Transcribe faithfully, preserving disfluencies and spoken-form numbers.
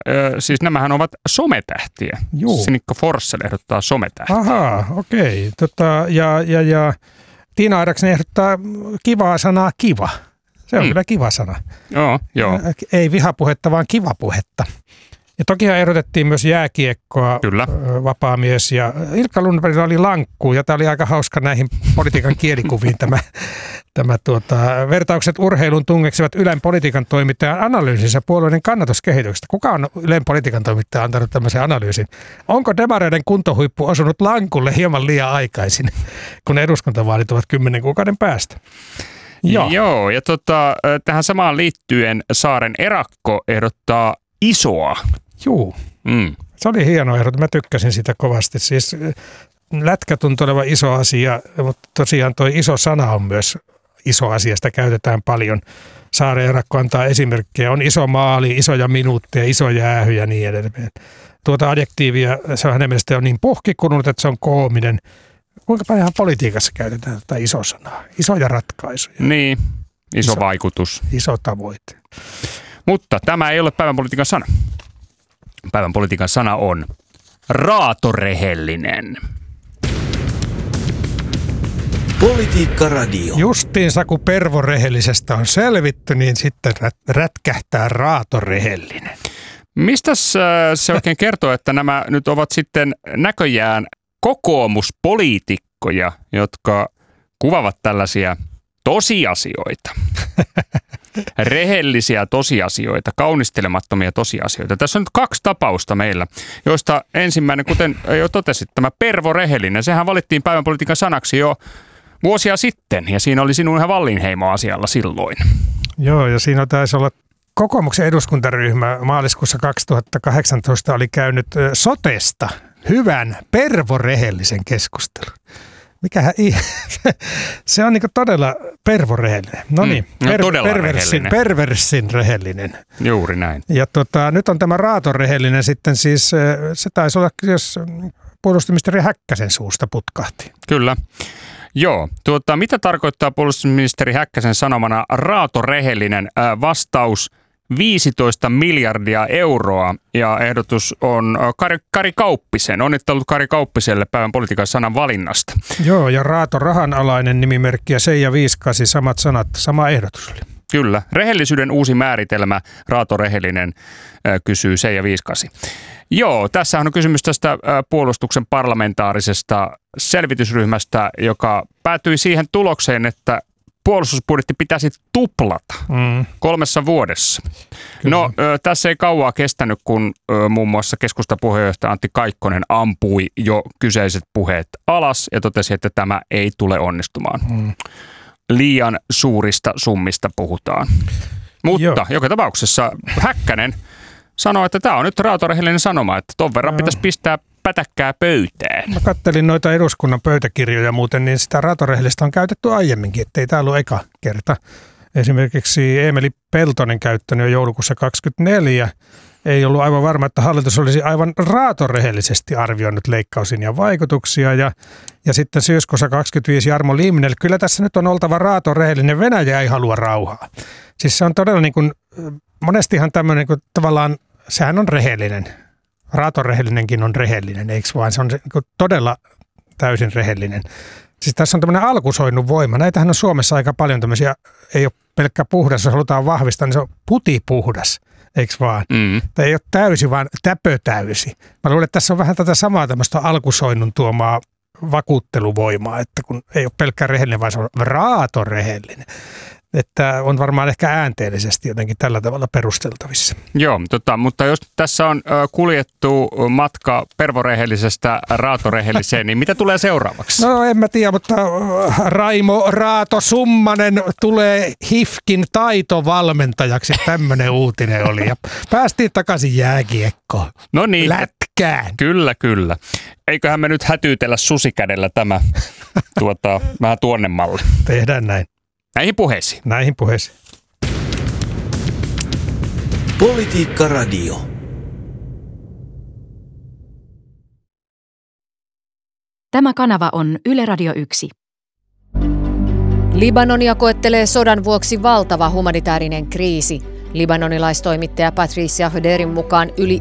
siis nämähän ovat sometähtiä. Juu. Sinikka Forssell ehdottaa sometähtiä. Ahaa, okei. Okay. Tota, ja, ja, ja Tiina Airaksen ehdottaa kivaa sanaa kiva. Se on mm. kyllä kiva sana. Joo, joo. Ei vihapuhetta, vaan kivapuhetta. Ja tokihan erotettiin myös jääkiekkoa, kyllä. Vapaamies ja Ilkka Lundbergilla oli lankku ja tämä oli aika hauska näihin politiikan kielikuviin tämä, tämä tuota, vertaukset urheilun tungeksivat Ylen politiikan toimittajan analyysissä puolueiden kannatuskehityksestä. Kuka on Ylen politiikan toimittaja antanut tämmöisen analyysin? Onko demareiden kuntohuippu osunut lankulle hieman liian aikaisin, kun eduskuntavaalit ovat kymmenen kuukauden päästä? Joo, Joo ja tota, tähän samaan liittyen Saaren Erakko ehdottaa isoa. Juu, mm. se oli hieno ehdotus. Mä tykkäsin sitä kovasti. Siis lätkä tuntuu olevan iso asia, mutta tosiaan toi iso sana on myös iso asia. Sitä käytetään paljon. Saaren Erakko antaa esimerkkejä. On iso maali, isoja minuutteja, iso jäähy ja niin edelleen. Tuota adjektiivia, se on hänen mielestään on niin puhkikunut, että se on koominen. Kuinka paljon politiikassa käytetään tätä iso sanaa? Isoja ratkaisuja. Niin, iso, iso vaikutus. Iso tavoite. Mutta tämä ei ole päivän politiikan sana. Päivän politiikan sana on raatorehellinen. Politiikka Radio. Justiinsa kun pervorehellisestä on selvitty, niin sitten rätkähtää raatorehellinen. Mistäs se oikein kertoo, että nämä nyt ovat sitten näköjään kokoomuspoliitikkoja, jotka kuvavat tällaisia tosiasioita? Rehellisiä tosiasioita, kaunistelemattomia tosiasioita. Tässä on nyt kaksi tapausta meillä, joista ensimmäinen, kuten jo totesit, tämä pervorehellinen, sehän valittiin päivän politiikan sanaksi jo vuosia sitten, ja siinä oli sinun ihan Wallinheimo-asialla silloin. Joo, ja siinä taisi olla kokoomuksen eduskuntaryhmä maaliskuussa kaksituhattakahdeksantoista oli käynyt sotesta hyvän pervorehellisen keskustelun. Mikähän i... se on niinku todella pervorehellinen. No niin, mm, no, per, perversin, perversin rehellinen. Juuri näin. Ja tota, nyt on tämä raatorehellinen sitten siis, se taisi olla, jos puolustusministeri Häkkäsen suusta putkahti. Kyllä. Joo, tuota, mitä tarkoittaa puolustusministeri Häkkäsen sanomana raatorehellinen? Äh, vastaus viisitoista miljardia euroa ja ehdotus on Kari, Kari Kauppisen. Onnittelut Kari Kauppiselle päivän politiikan sanan valinnasta. Joo, ja Raato rahanalainen nimimerkki ja Seija Viiskasi, samat sanat, sama ehdotus oli. Kyllä. Rehellisyyden uusi määritelmä, Raato Rehellinen, äh, kysyy Seija Viiskasi. Joo, tässä on kysymys tästä äh, puolustuksen parlamentaarisesta selvitysryhmästä, joka päätyi siihen tulokseen, että puolustusbudjetti pitäisi tuplata mm. kolmessa vuodessa. Kyllä. No ö, tässä ei kauaa kestänyt, kun ö, muun muassa keskustapuheenjohtaja Antti Kaikkonen ampui jo kyseiset puheet alas ja totesi, että tämä ei tule onnistumaan. Mm. Liian suurista summista puhutaan. Mutta Joo. joka tapauksessa Häkkänen sanoi, että tämä on nyt raatorehellinen sanoma, että ton verran Joo. pitäisi pistää pätäkkää pöytään. Mä kattelin noita eduskunnan pöytäkirjoja muuten, niin sitä raatorehellistä on käytetty aiemminkin, ettei tämä ollut eka kerta. Esimerkiksi Eemeli Peltonen käyttänyt jo joulukuussa kaksikymmentäneljä. Ei ollut aivan varma, että hallitus olisi aivan raatorehellisesti arvioinut leikkauslinjan vaikutuksia. Ja, ja sitten syyskuussa kaksikymmentäviisi Jarmo Limnell. Kyllä tässä nyt on oltava raatorehellinen. Venäjä ei halua rauhaa. Siis se on todella niin kuin, monestihan tämmöinen niin tavallaan, sehän on rehellinen. Raatorehellinenkin on rehellinen, eikö vaan? Se on todella täysin rehellinen. Siis tässä on tämmöinen alkusoinnut voima. Näitähän on Suomessa aika paljon tämmöisiä, ei ole pelkkä puhdas, jos halutaan vahvistaa, niin se on putipuhdas, eikö vaan? Mm. Tai ei ole täysi, vaan täpötäysi. Mä luulen, että tässä on vähän tätä samaa tämmöistä alkusoinnun tuomaa vakuutteluvoimaa, että kun ei ole pelkkä rehellinen, vaan se on raatorehellinen. Että on varmaan ehkä äänteellisesti jotenkin tällä tavalla perusteltavissa. Joo, tota, mutta jos tässä on ö, kuljettu matka pervorehellisestä raatorehelliseen, niin mitä tulee seuraavaksi? No en mä tiedä, mutta Raimo Raato Summanen tulee H I F K:n taitovalmentajaksi. Tämmöinen uutinen oli. Ja päästiin takaisin jääkiekkoon. No niin. Lätkään. Kyllä, kyllä. Eiköhän me nyt hätyytellä susikädellä tämä tuota, vähän tuonnemmalle. Tehdään näin. Näihin puheisiin. Näihin puheisiin. Politiikka Radio. Tämä kanava on Yle Radio yksi. Libanonia koettelee sodan vuoksi valtava humanitaarinen kriisi. Libanonilaistoimittaja Patricia Höderin mukaan yli